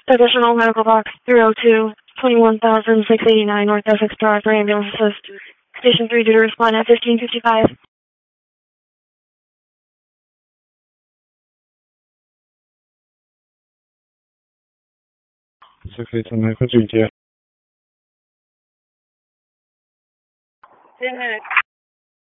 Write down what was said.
Additional medical box 302, 21,689 North Essex Drive for ambulance assist. Station 3 due to respond at 15:55. 这可以从哪个对接？ 现在